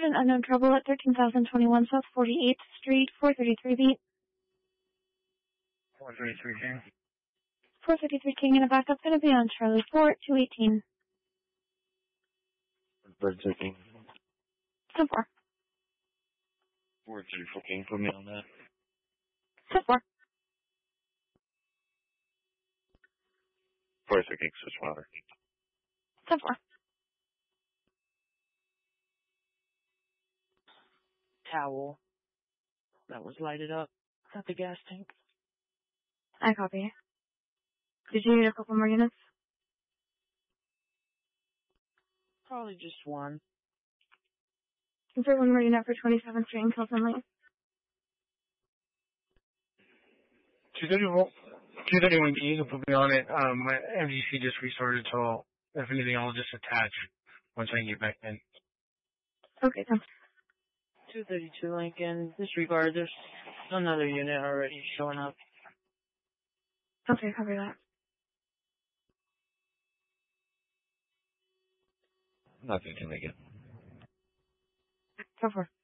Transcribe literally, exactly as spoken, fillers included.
an unknown trouble at thirteen thousand twenty-one South forty-eighth Street, four thirty-three beat. four thirty-three King. four thirty-three King in a backup, gonna be on Charlie four, two eighteen. Bird King. So far. four thirty-four King, put me on that. So far. four thirty-three King, switch water. So far. Towel that was lighted up at the gas tank. I copy. Did you need a couple more units? Probably just one. Insert one more unit for twenty-seventh Street and Kilton Lane. two thirty-one King, you can put me on it. Um, my M D C just restarted, so if anything, I'll just attach once I get back in. Okay, thanks. two thirty-two Lincoln. Disregard, there's another unit already showing up. Okay, cover that. Nothing to make it. Go for it.